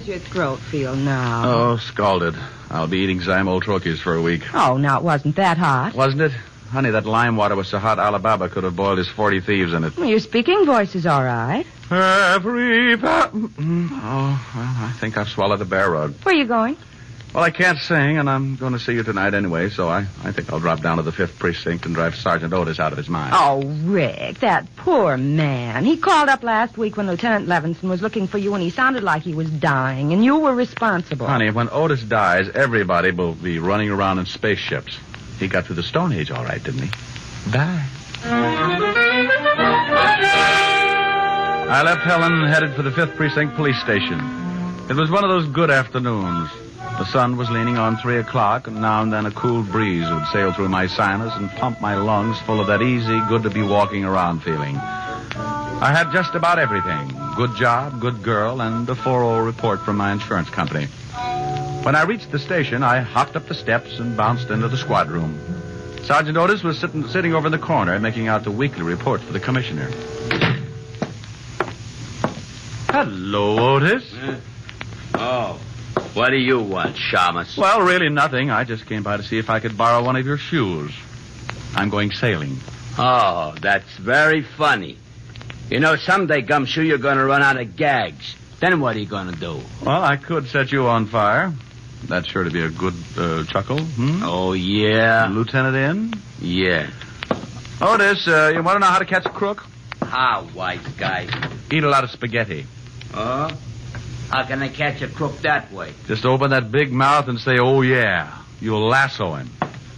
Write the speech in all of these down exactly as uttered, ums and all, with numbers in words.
does your throat feel now? Oh, scalded. I'll be eating Zymol-Troches for a week. Oh, now, it wasn't that hot. Wasn't it? Honey, that lime water was so hot Alibaba could have boiled his forty thieves in it. Well, your speaking voice is all right. Every... Pa- oh, well, I think I've swallowed a bear rug. Where are you going? Well, I can't sing, and I'm going to see you tonight anyway, so I, I think I'll drop down to the fifth Precinct and drive Sergeant Otis out of his mind. Oh, Rick, that poor man. He called up last week when Lieutenant Levinson was looking for you, and he sounded like he was dying, and you were responsible. Honey, when Otis dies, everybody will be running around in spaceships. He got through the Stone Age all right, didn't he? Bye. I left Helen, headed for the fifth Precinct police station. It was one of those good afternoons. The sun was leaning on three o'clock, and now and then a cool breeze would sail through my sinus and pump my lungs full of that easy, good-to-be-walking-around feeling. I had just about everything. Good job, good girl, and a four oh report from my insurance company. When I reached the station, I hopped up the steps and bounced into the squad room. Sergeant Otis was sitting, sitting over in the corner, making out the weekly report for the commissioner. Hello, Otis. Uh, oh. What do you want, Shamus? Well, really nothing. I just came by to see if I could borrow one of your shoes. I'm going sailing. Oh, that's very funny. You know, someday, Gumshoe, you're going to run out of gags. Then what are you going to do? Well, I could set you on fire. That's sure to be a good uh, chuckle. Hmm? Oh, yeah? Lieutenant in? Yeah. Otis, uh, you want to know how to catch a crook? How, wise guy? Eat a lot of spaghetti. Oh? How can I catch a crook that way? Just open that big mouth and say, oh, yeah. You'll lasso him.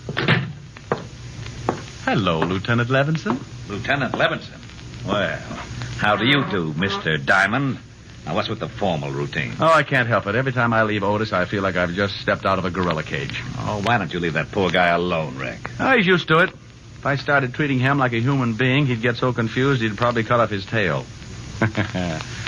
Hello, Lieutenant Levinson. Lieutenant Levinson? Well, how do you do, Mister Diamond? Now, what's with the formal routine? Oh, I can't help it. Every time I leave Otis, I feel like I've just stepped out of a gorilla cage. Oh, why don't you leave that poor guy alone, Rick? Oh, he's used to it. If I started treating him like a human being, he'd get so confused he'd probably cut off his tail.